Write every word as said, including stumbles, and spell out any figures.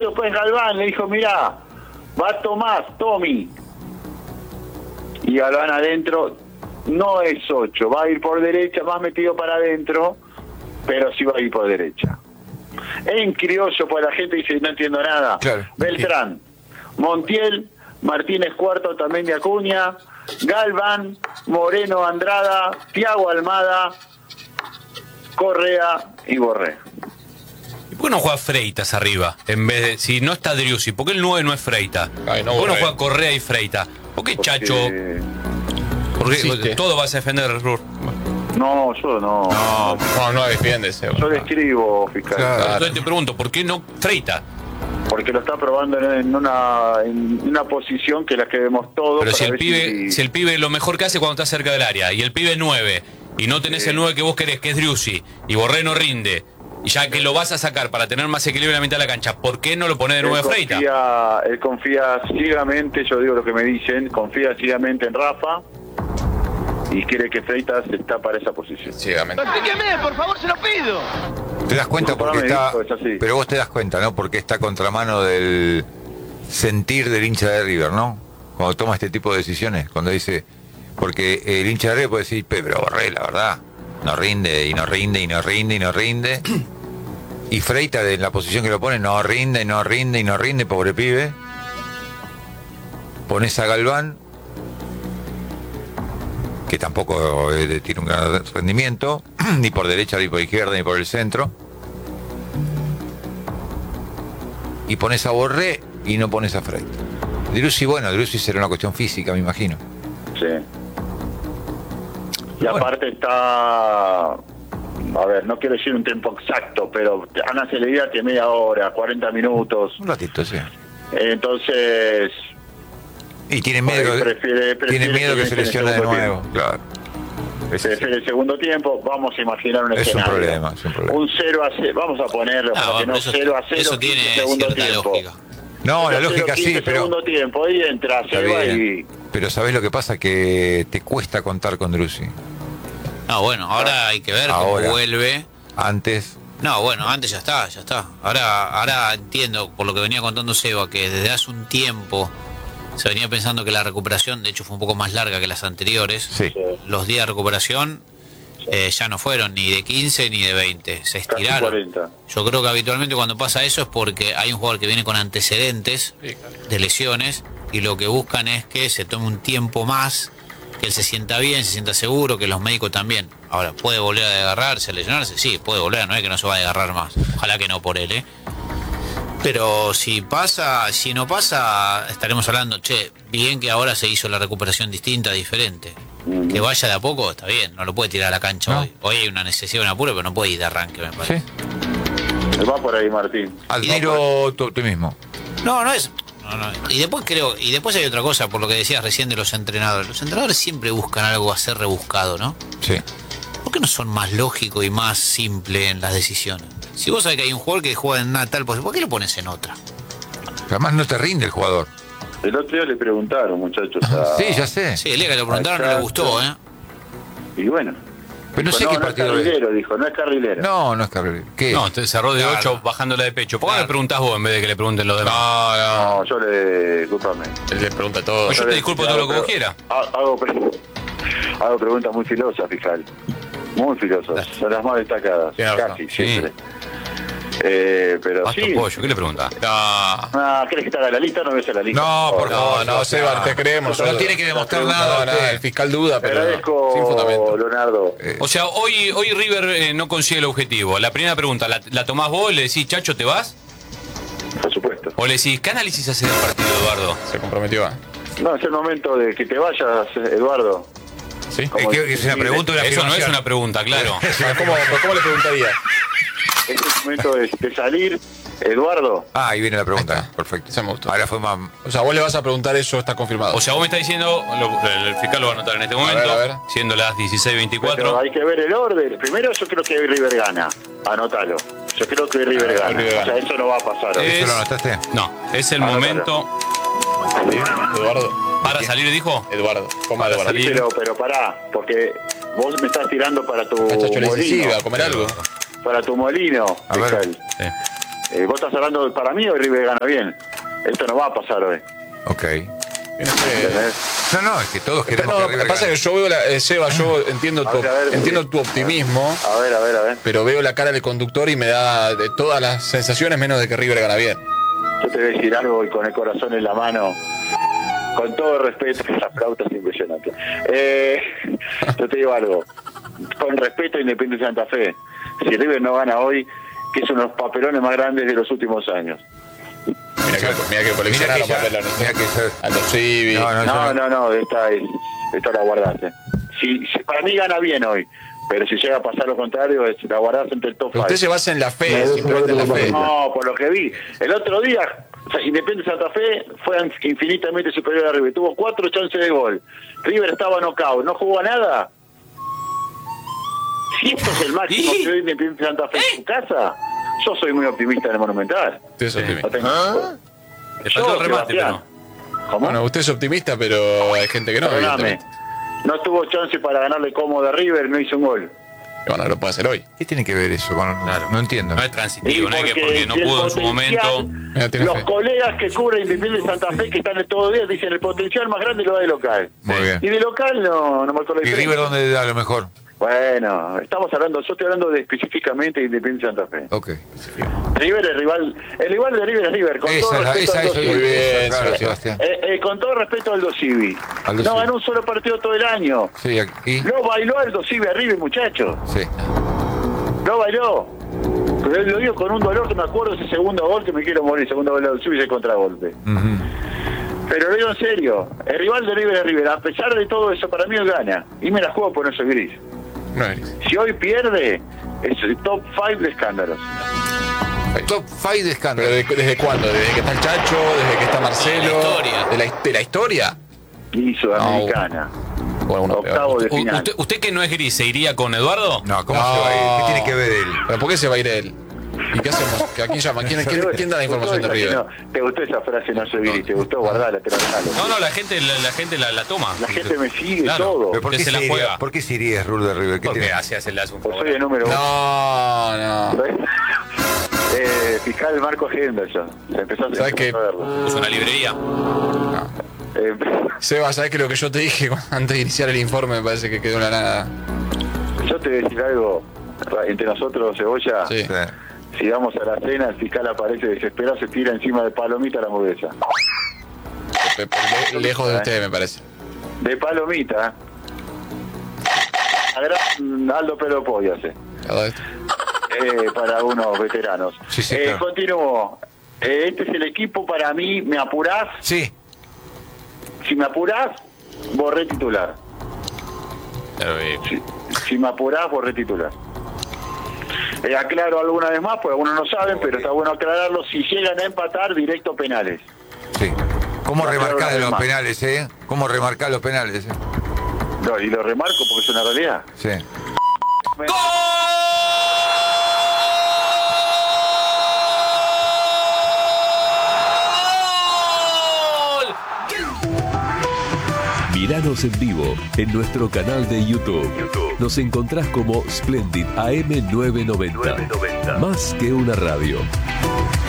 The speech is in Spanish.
después Galván le dijo, mirá, va Tomás, Tommy. Y Galván adentro no es ocho, va a ir por derecha, más metido para adentro, pero sí va a ir por derecha. En criollo, pues la gente dice, no entiendo nada. Claro. Beltrán, Montiel, Martínez Cuarto, también de Acuña, Galván, Moreno Andrada, Thiago Almada, Correa y Borré. ¿Y por qué no juega Freitas arriba? En vez de, si no está Driussi, ¿por qué el nueve no es Freita? Ay, no, ¿Por qué no Borré. juega Correa y Freita? ¿Por qué Porque- Chacho? Porque Existe. todo vas a defender, Rur. No, yo no. No, no, no defiende ese. Yo le escribo, fiscal. Claro. Entonces te pregunto, ¿por qué no Freita? Porque lo está probando en una, en una posición que la que vemos todos. Pero para si el ver pibe, si el pibe lo mejor que hace cuando está cerca del área, y el pibe es nueve, y no tenés Sí. el nueve que vos querés, que es Driussi, y Borré no rinde, y ya que lo vas a sacar para tener más equilibrio en la mitad de la cancha, ¿por qué no lo ponés de nueve él Freita? confía, él confía ciegamente, yo digo lo que me dicen, confía ciegamente en Rafa y quiere que Freitas está para esa posición. Ciegamente. Explíqueme, por favor, se lo pido. Te das cuenta porque Me está... dijo, es así. Pero vos te das cuenta, ¿no? Porque está a contramano del sentir del hincha de River, ¿no? Cuando toma este tipo de decisiones, cuando dice... Porque el hincha de River puede decir, "Pe, pero Borré, la verdad, no rinde, y no rinde, y no rinde, y no rinde". Y Freita, en la posición que lo pone, no rinde, y no rinde, y no rinde, pobre pibe. Pones a Galván, que tampoco eh, tiene un gran rendimiento, ni por derecha, ni por izquierda, ni por el centro. Y pones a Borré y no pones a Freita. Driussi, bueno, Driussi será una cuestión física, me imagino. Sí. Y aparte está, a ver, no quiero decir un tiempo exacto, pero Ana se le diga que media hora, cuarenta minutos. Un ratito, sí. Entonces, Y tiene miedo, Ay, prefiere- prefiere tiene miedo que que se entre en lesione de segundo nuevo. tiempo. Claro. Ese sí. prefiere el segundo tiempo, vamos a imaginar un Es un escenario. problema, es un problema. Un cero a cero, vamos a ponerlo, Ah, para que bueno, no eso, cero a cero, eso tiene segundo cierta tiempo. lógica. No, la Cero, lógica quince sí, pero... segundo tiempo, ahí entra, Está se va bien. y... Pero ¿sabés lo que pasa? Que te cuesta contar con Driussi. No, bueno, ahora hay que ver Ahora. cómo vuelve. Antes... No, bueno, antes ya está, ya está. Ahora, ahora entiendo, por lo que venía contando Seba, que desde hace un tiempo se venía pensando que la recuperación, de hecho fue un poco más larga que las anteriores. Sí. Los días de recuperación eh, ya no fueron ni de quince ni de veinte, se Casi estiraron. cuarenta. Yo creo que habitualmente cuando pasa eso es porque hay un jugador que viene con antecedentes de lesiones y lo que buscan es que se tome un tiempo más, que él se sienta bien, se sienta seguro, que los médicos también. Ahora, ¿puede volver a desgarrarse, a lesionarse? Sí, puede volver, no es que no se va a desgarrar más. Ojalá que no por él, ¿eh? Pero si pasa, si no pasa, estaremos hablando, che, bien que ahora se hizo la recuperación distinta, diferente. Que vaya de a poco, está bien, no lo puede tirar a la cancha No. hoy. Hoy hay una necesidad, un apuro, pero no puede ir de arranque, me parece. Sí. Va por ahí, Martín. Admiro tu optimismo. No, no es. No, no. Y después creo, y después hay otra cosa, por lo que decías recién de los entrenadores. Los entrenadores siempre buscan algo a ser rebuscado, ¿no? Sí. ¿Por qué no son más lógicos y más simples en las decisiones? Si vos sabés que hay un jugador que juega en una tal posición, ¿por qué lo pones en otra? Además no te rinde el jugador. El otro día le preguntaron, muchachos. A... Sí, ya sé. Sí, el día que lo preguntaron no le gustó, ¿eh? Y bueno. Pero no Dijo, sé no, qué no es partido es. carrilero, dijo, no es carrilero. No, no es carrilero. ¿Qué? No, te cerró de Claro. ocho bajándola de pecho. ¿Por qué Claro. me preguntás vos en vez de que le pregunten los demás? No, no. No, yo le... Discúlpame. Él le pregunta todo. Yo te disculpo todo lo que vos quieras. Hago, pre- hago preguntas muy filosas, fiscal. Muy filosas. Son las más destacadas. Tiene razón. Casi, siempre. Eh, pero Pasto sí. pollo, ¿qué le preguntás? No, Ah, ¿querés que te haga la lista o no ves a la lista? No, por no, favor. no, Seba, te creemos. No tiene que demostrar nada. No, nada, usted. el fiscal duda, Te pero agradezco, sin fundamento. Leonardo. O sea, hoy, hoy River eh, no consigue el objetivo. La primera pregunta, ¿la, la tomás vos? ¿Le decís, Chacho, te vas? Por supuesto. ¿O le decís, qué análisis haces del partido, Eduardo? Se comprometió. No, es el momento de que te vayas, Eduardo. ¿Sí? Es que es una pregunta, una Eso no es afirmación. una pregunta, claro. ¿Cómo, ¿Cómo le preguntaría? Es el momento de, de salir, Eduardo. Ah, ahí viene la Ahí pregunta. está. Perfecto. Esa me gustó. Ahora fue más... O sea, vos le vas a preguntar eso, está confirmado. O sea, vos me estás diciendo, lo- el fiscal lo va a anotar en este momento, ver, a ver. siendo las dieciséis Pero veinticuatro. hay que ver el orden. Primero yo creo que hoy River gana. Anótalo. Yo creo que hoy River Ah, gana. River O sea, gana. eso no va a pasar hoy. Eh, ¿Eso lo anotaste? No, es el Anótalo. momento Eduardo. para salir, dijo. Eduardo. Coma Para Eduardo. salir. Pero, pero pará, porque vos me estás tirando para tu Chacho, le dice, sí, molino. va a comer algo. Para tu molino, A ver. fiscal. Sí. Eh, vos estás hablando para mí, hoy River gana bien. Esto no va a pasar hoy. Ok. No sé. ¿Entendés? No, no, es que todos queremos No, que lo River que pasa gane. es que yo veo, la, eh, Seba, yo entiendo A tu, ver, a ver, entiendo sí. tu optimismo, A ver, a ver, a ver. pero veo la cara del conductor y me da de todas las sensaciones menos de que River gana bien. Yo te voy a decir algo y con el corazón en la mano, con todo respeto, esa flauta es impresionante. Eh, yo te digo algo, con respeto a Independiente Santa Fe, si River no gana hoy, que es uno de los papelones más grandes de los últimos años. Mira que, mira que coleccionaron Mira que ya- papelones. mira que ya- A los Civi. No, no, No, yo no, no, esta es, esta la guardaste. Si, si para mí gana bien hoy, pero si llega a pasar lo contrario, es la guardás entre el top Pero usted se five. basa en la fe, simplemente en la fe. No, por lo que vi. El otro día, o sea, Independiente Santa Fe fue infinitamente superior a River. Tuvo cuatro chances de gol. River estaba knockout, no jugó a nada. Si esto es el máximo que hoy Independiente Santa Fe en su casa, yo soy muy optimista en el Monumental. Usted es optimista. No tengo- Le faltó el Yo, remate, Sebastián. pero. ¿Cómo? Bueno, usted es optimista, pero hay gente que no. Perdóname. evidentemente. No tuvo chance para ganarle cómodo a River, no hizo un gol. Y bueno, lo puede hacer hoy. ¿Qué tiene que ver eso con.? Claro. No entiendo. No es transitivo, no es que porque porque no si el pudo en su potencial- momento. Mira, tiene Los fe. colegas que cubren Independiente Santa Fe, que están de todos días, dicen el potencial más grande lo da de local. Muy bien. Y de local no, no marcó la ¿Y diferencia. River dónde da lo mejor? Bueno, estamos hablando, yo estoy hablando de específicamente de Independiente Santa Fe. Ok. River es rival, el rival de River es River, con todo Esa, es la- respeto esa, al eso, Aldo Muy Civi. bien, claro, Sebastián. Sebastián. Eh, eh, con todo respeto al Aldo Civi. Aldo No Civi. ganó un solo partido todo el año. Sí, aquí. No bailó Aldo Civi a River, muchachos. Sí. No bailó. Pero él lo digo con un dolor que me acuerdo ese segundo gol que me quiero morir, segundo gol de Aldo Civi y ese contragolpe. Ujú. Pero lo digo en serio, el rival de River es River. A pesar de todo eso, para mí él gana. Y me la juego por eso gris. No es. Si hoy pierde, es el top cinco de escándalos. Top cinco de ¿Pero escándalo. de- desde cuándo? ¿Desde que está el Chacho? ¿Desde que está Marcelo? De la historia. ¿De la, de la historia? Y Sudamericana. O alguno Octavo peor. de U- final. ¿Usted, ¿Usted que no es gris, se iría con Eduardo? No, ¿cómo No. se va a ir? ¿Qué tiene que ver él? ¿Pero por qué se va a ir él? ¿Y qué hacemos? ¿Que ¿A quién llama? ¿Quién, quién, quién da la información de ¿Te gustó River? esa que no- ¿Te gustó esa frase no soy gris? ¿Te gustó? Guardala, te la regalo. No, no, la gente la, la gente la, la toma. La gente me sigue Claro. todo. ¿Pero por, que qué se la se iría, juega. ¿Por qué se iría Rule de River? ¿Qué Porque tiene? hace, hace, le hace un Pues favor. soy el número uno. No, no. eh, fiscal Marco Henderson. Se empezó a ¿Sabes empezó qué? a verlo. Es una librería. Eh, Seba, ¿sabes que lo que yo te dije antes de iniciar el informe me parece que quedó en la nada? yo te voy a decir algo. Entre nosotros, Cebolla, Sí. Sí. si vamos a la cena, el fiscal aparece desesperado, se tira encima de palomita la hamburguesa. Pe- pe- le- lejos de usted, me parece. De palomita. A gran Aldo Pedro Pollo hace. Todo esto. Eh, para unos veteranos. Sí, sí, eh, claro. Continúo. Eh, este es el equipo para mí, me apurás. Sí. Si me apurás, borré titular. Pero, eh, Si, si me apurás, borré titular. Eh, aclaro alguna vez más, porque algunos no saben, pero está bueno aclararlo. Si llegan a empatar, directo penales. Sí. ¿Cómo No, remarcar claro, los más. penales, eh? ¿Cómo remarcar los penales, eh? No, y lo remarco porque es una realidad. Sí. Míranos en vivo en nuestro canal de YouTube. Nos encontrás como Splendid A M nueve noventa. Más que una radio.